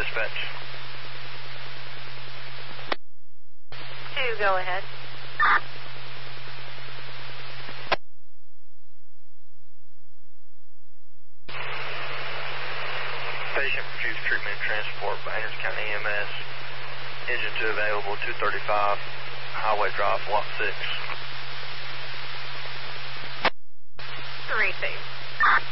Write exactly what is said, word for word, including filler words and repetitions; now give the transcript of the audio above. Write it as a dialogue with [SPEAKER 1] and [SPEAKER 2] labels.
[SPEAKER 1] dispatch.
[SPEAKER 2] Two, go ahead.
[SPEAKER 1] Patient refused treatment and transport by Anderson County E M S. Engine two available, two thirty-five, Highway Drive, Lot six.
[SPEAKER 2] Three, two.